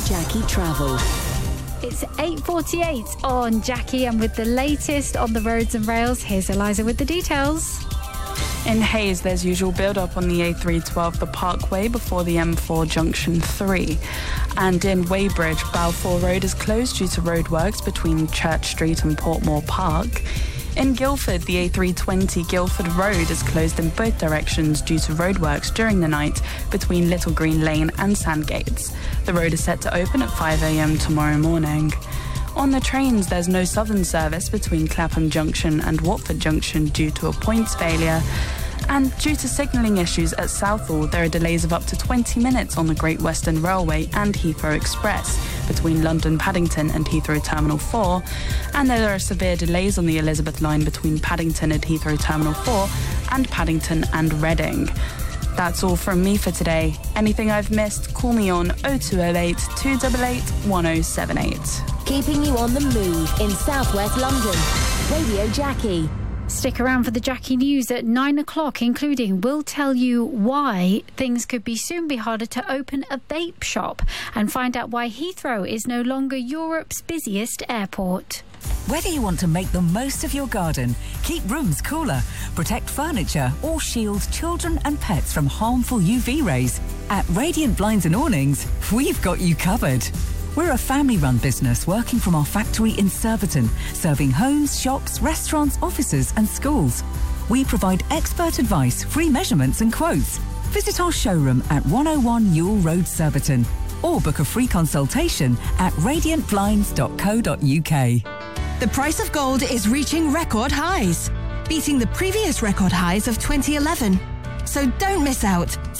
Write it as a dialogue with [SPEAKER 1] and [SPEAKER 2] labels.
[SPEAKER 1] Jackie Travel.
[SPEAKER 2] It's 8:48 on Jackie, and with the latest on the roads and rails, here's Eliza with the details.
[SPEAKER 3] In Hayes, there's usual build-up on the A312, the Parkway, before the M4 Junction 3. And in Weybridge, Balfour Road is closed due to roadworks between Church Street and Portmore Park. In Guildford, the A320 Guildford Road is closed in both directions due to roadworks during the night between Little Green Lane and Sandgates. The road is set to open at 5 a.m. tomorrow morning. On the trains, there's no southern service between Clapham Junction and Watford Junction due to a points failure. And due to signalling issues at Southall, there are delays of up to 20 minutes on the Great Western Railway and Heathrow Express between London Paddington and Heathrow Terminal 4. And there are severe delays on the Elizabeth line between Paddington and Heathrow Terminal 4 and Paddington and Reading. That's all from me for today. Anything I've missed, call me on 0208 288 1078.
[SPEAKER 1] Keeping you on the move in southwest London. Radio Jackie.
[SPEAKER 2] Stick around for the Jackie News at 9 o'clock, including we'll tell you why things could soon be harder to open a vape shop, and find out why Heathrow is no longer Europe's busiest airport.
[SPEAKER 4] Whether you want to make the most of your garden, keep rooms cooler, protect furniture, or shield children and pets from harmful UV rays, at Radiant Blinds and Awnings, we've got you covered. We're a family-run business working from our factory in Surbiton, serving homes, shops, restaurants, offices and schools. We provide expert advice, free measurements and quotes. Visit our showroom at 101 Ewell Road, Surbiton, or book a free consultation at radiantblinds.co.uk.
[SPEAKER 5] The price of gold is reaching record highs, beating the previous record highs of 2011. So don't miss out.